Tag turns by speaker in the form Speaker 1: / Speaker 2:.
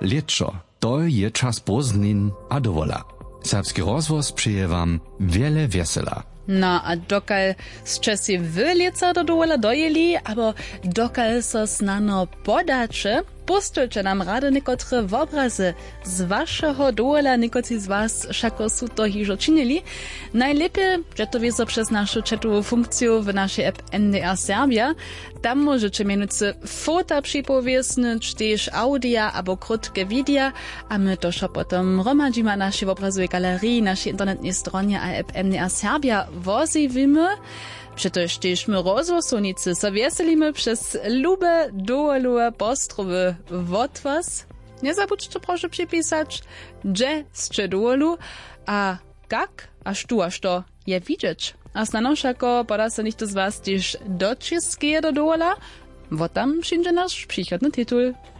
Speaker 1: Leczo, to je czas poznin a dowola. Serbski rozwoz przyje wam wiele wesela.
Speaker 2: No, a dokal ste si wy lieca do dowola dojeli, abo dokal so snano podacze, postulče nam rade nekotre wobrazy z waszego dowola, nekotri z was šako su to hižo činili. Najlepiej, że to wiezo przez naszą chatową funkcję w naszej app NDR Serbia. Tam możecie mianowicie fota przypowiesnąć, też audia albo krótkie wideo, a my to się potem romadzimy na naszej obrazowej galerii, naszej internetnej stronie a app NDR Serbia wozywimy. Przecież też my rozwosunicy so wieselimy przez lube dołolowe postrowy od was. Nie zabudźcie proszę przypisać, gdzie z dołolu, a jak, a to je widzieć. A znanoszako poda se nikt z was też do czeskie do dołola, bo tam przyjdzie nasz przychodny tytuł.